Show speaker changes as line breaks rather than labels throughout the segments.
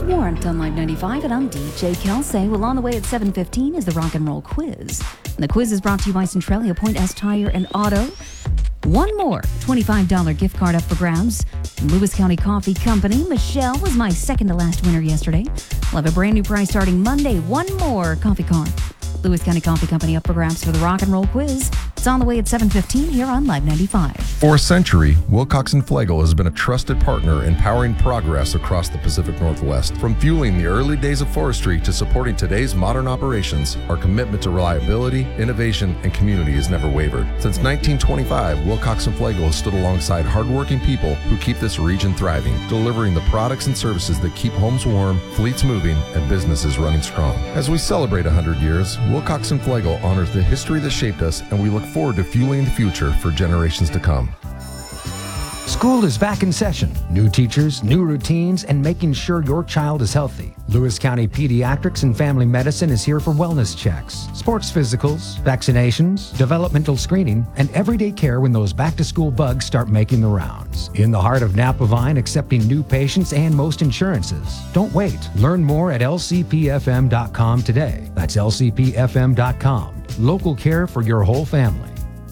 Warmth on Live 95, and I'm DJ Kelsey. Well, on the way at 7:15 is the Rock and Roll Quiz. And the quiz is brought to you by Centralia Point S Tire and Auto. One more $25 gift card up for grabs. Lewis County Coffee Company. Michelle was my second to last winner yesterday. We'll have a brand new prize starting Monday. One more coffee card. Lewis County Coffee Company up for grabs for the Rock and Roll Quiz. It's on the way at 7:15 here on Live 95.
For a century, Wilcox & Flegel has been a trusted partner in powering progress across the Pacific Northwest. From fueling the early days of forestry to supporting today's modern operations, our commitment to reliability, innovation, and community has never wavered. Since 1925, Wilcox & Flegel has stood alongside hardworking people who keep this region thriving, delivering the products and services that keep homes warm, fleets moving, and businesses running strong. As we celebrate 100 years, Wilcox & Flegel honors the history that shaped us, and we look forward to fueling the future for generations to come.
School is back in session. New teachers, new routines, and making sure your child is healthy. Lewis County Pediatrics and Family Medicine is here for wellness checks, sports physicals, vaccinations, developmental screening, and everyday care when those back-to-school bugs start making the rounds. In the heart of Napavine, accepting new patients and most insurances. Don't wait. Learn more at lcpfm.com today. That's lcpfm.com. Local care for your whole family.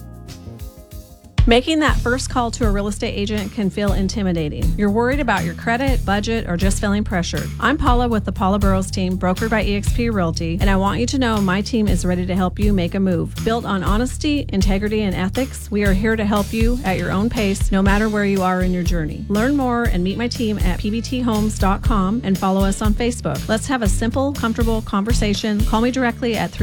Making that first call to a real estate agent can feel intimidating. You're worried about your credit, budget, or just feeling pressured. I'm Paula with the Paula Burrows team, brokered by eXp Realty, and I want you to know my team is ready to help you make a move. Built on honesty, integrity, and ethics, we are here to help you at your own pace, no matter where you are in your journey. Learn more and meet my team at pbthomes.com and follow us on Facebook. Let's have a simple, comfortable conversation. Call me directly at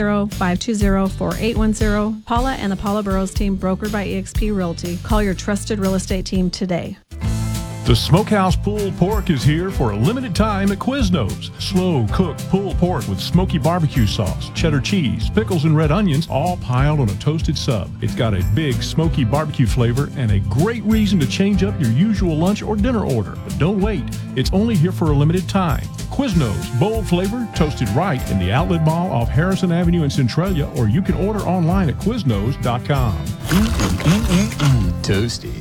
360-520-4810. Paula and the Paula Burrows team, brokered by eXp Realty. Call your trusted real estate team today.
The Smokehouse Pulled Pork is here for a limited time at Quiznos. Slow-cooked pulled pork with smoky barbecue sauce, cheddar cheese, pickles, and red onions, all piled on a toasted sub. It's got a big smoky barbecue flavor and a great reason to change up your usual lunch or dinner order. But don't wait. It's only here for a limited time. Quiznos, bold flavor, toasted right in the Outlet Mall off Harrison Avenue in Centralia, or you can order online at Quiznos.com.
Toasty.